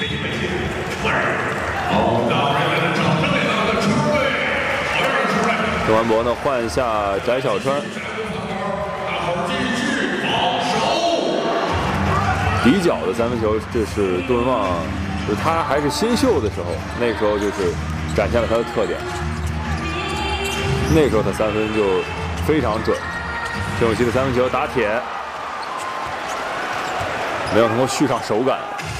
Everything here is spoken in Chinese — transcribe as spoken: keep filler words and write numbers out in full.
邓完博呢换下翟小川，底角的三分球，这是杜文旺，就是他还是新秀的时候，那个时候就是展现了他的特点。那时候他三分就非常准。陈永熙的三分球打铁，没有能够续上手感。